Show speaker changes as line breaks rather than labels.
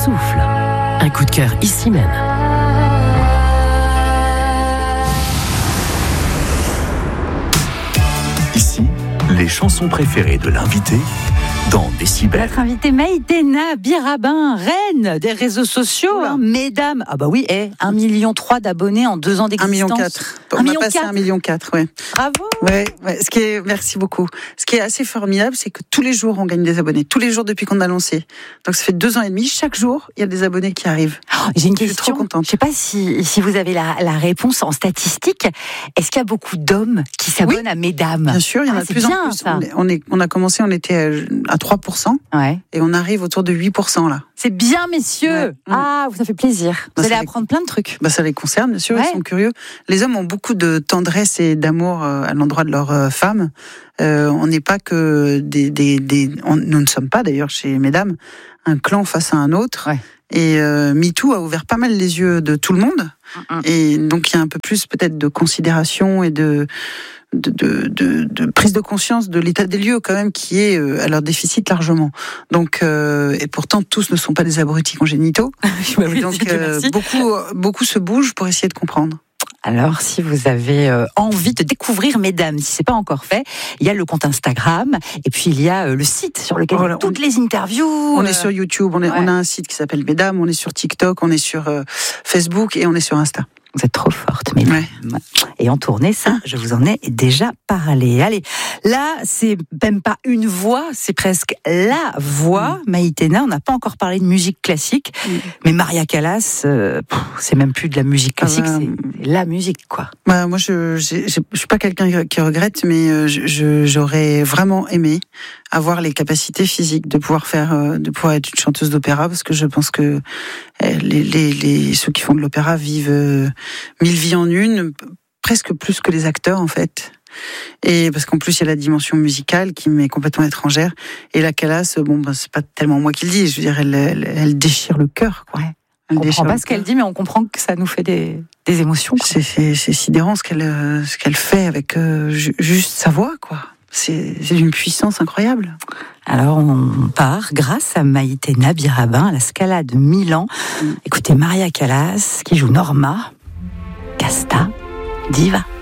souffle. Un coup de cœur ici même.
Ici, les chansons préférées de l'invité dans Décibel.
Notre invitée Maïtena Birabin, reine des réseaux sociaux, mesdames. Ah bah oui, 1,3 million d'abonnés en 2 ans d'existence.
1,4 million. On a passé 1,4 million, ouais.
Bravo.
Ouais. Merci beaucoup. Ce qui est assez formidable, c'est que tous les jours, on gagne des abonnés. Tous les jours depuis qu'on a lancé. Donc ça fait 2 ans et demi. Chaque jour, il y a des abonnés qui arrivent.
J'ai une
question.
Je suis trop
contente.
Je ne sais pas si vous avez la réponse en statistique. Est-ce qu'il y a beaucoup d'hommes qui s'abonnent à mesdames?
Bien sûr, il y en a de plus en plus.
Ça.
On a commencé, on était à 3%.
Ouais.
Et on arrive autour de 8% là.
C'est bien, messieurs. Ouais. Ah, ça fait plaisir. Vous allez apprendre plein de trucs.
Ça les concerne, bien sûr. Ils sont curieux. Les hommes ont beaucoup de tendresse et d'amour à l'endroit de leurs femmes. On n'est pas que nous ne sommes pas d'ailleurs chez Mesdames un clan face à un autre. Ouais. Et MeToo a ouvert pas mal les yeux de tout le monde. Et donc il y a un peu plus peut-être de considération et de prise de conscience de l'état des lieux quand même qui est à leur déficit largement. Donc et pourtant tous ne sont pas des abrutis congénitaux. Et donc beaucoup se bougent pour essayer de comprendre.
Alors, si vous avez envie de découvrir Mesdames, si c'est pas encore fait, il y a le compte Instagram et puis il y a le site sur lequel il y a toutes les interviews.
On est sur YouTube, on a un site qui s'appelle Mesdames, on est sur TikTok, on est sur Facebook et on est sur Insta.
Vous êtes trop forte, mesdames. Ouais. Et en tournée, ça, je vous en ai déjà parlé. Allez, là, c'est même pas une voix, c'est presque la voix. Maïtena, on n'a pas encore parlé de musique classique, mais Maria Callas, c'est même plus de la musique classique, c'est la musique, quoi.
Moi, je suis pas quelqu'un qui regrette, mais j'aurais vraiment aimé avoir les capacités physiques de pouvoir être une chanteuse d'opéra, parce que je pense que ceux qui font de l'opéra vivent 1000 vies en une, presque plus que les acteurs en fait. Et parce qu'en plus il y a la dimension musicale qui m'est complètement étrangère. Et la Callas, c'est pas tellement moi qui le dis. Je veux dire, elle déchire le cœur, quoi.
Ouais. On comprend pas ce qu'elle dit, mais on comprend que ça nous fait des émotions.
C'est sidérant ce qu'elle fait avec juste sa voix, quoi. C'est d'une puissance incroyable.
Alors on part grâce à Maïtena Birabin à la Scala de Milan. Écoutez Maria Callas qui joue Norma, Casta, Diva.